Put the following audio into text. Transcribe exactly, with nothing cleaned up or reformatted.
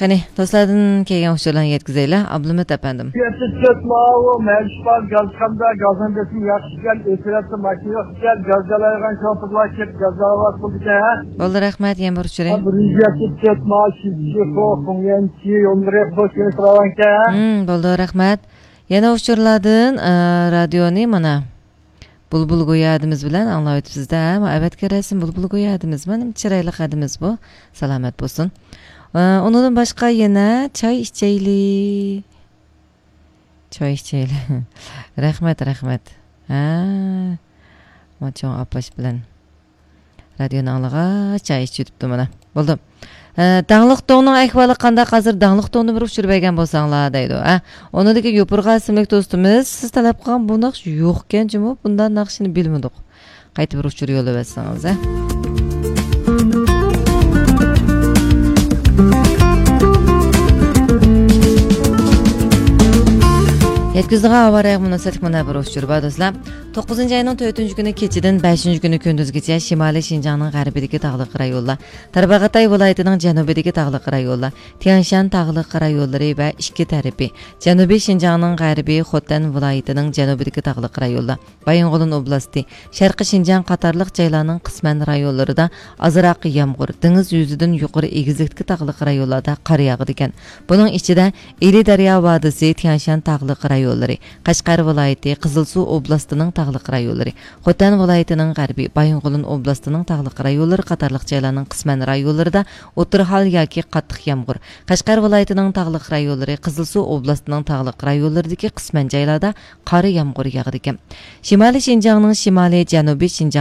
Qani, dostlardan kelgan uçurlarni yetkizaylar. Abdulmet efendim. Yetiştirme mecbur gazkanda gazandesin yaxşıken etirafta makinasıken gazgalaygan şapırlar kep gazgalavat bulduk ya. Oldu rahmet yen bir uçurayım. Yetiştirme şişi kokun yençi yondurep boş yönetiravan ya. Hmm, oldu rahmet. Yana uçurlardan radyonu mana. Bulbul goyadimiz bilen anlayıp sizde ama evet keresin bulbul goyadimiz. Benim çıraylık adımız bu. Selamet bolsun. Ondan başka yine çay içeyli. Çay içeyli. Rahmet rahmet. Ha. Maçon apaş bilen. Radyonu anlağa çay içiyotuptu mana. Buldum. Dağlıq toğunun ahvalı qanda qazır dağlıq toğunu bir uçurbaygan bolsаңlar deydi. Ha. Onudaki Yopurga isimlik dostumuz siz talab qilgan bu naqsh yo'qkan jimi bundan naqshini bilmadik. Qaytib bir uçur yo'lab etsangiz, ha. Yetkizdiği havaraya münasebet mana bir uçur ba dostlar. to'qqizinchi ayning to'rtinchi kuni kechidan beshinchi kuni kunduzgacha Shimoliy Shinjongning g'arbidagi tog'liq rayonlar, Tarbag'atay viloyatining janubidagi tog'liq rayonlar, Tianshan tog'liq rayollari va ikki tarafi, Janubiy Shinjongning g'arbiy Xotan viloyatining janubidagi tog'liq rayonlar, Bayonqulin oblasti, Sharqiy Shinjong qatorliq joylarning qisman rayonlarida azroq yomg'ir, dengiz yuzidan yuqori egizlikdagi tog'liq rayonlarda qor yog'adi ekan. Buning ichida Iri daryo vodisi, Tianshan tog'liq rayollari, Qashqar viloyati, Qizilsuv oblastining tog'liq rayonlari, Xotan viloyatining g'arbiy, Bayonqulin oblastining tog'liq rayonlari qatorliq joylarning qisman rayonlarida o'tirhal yoki qattiq yomg'ir, Qashqar viloyatining tog'liq rayonlari, Qizilsuv oblastining tog'liq rayonlaridagi qisman joylarda qor yomg'ir yog'adi ekan. Shimoliy Shinjongning shimoliy, janubiy Shinjong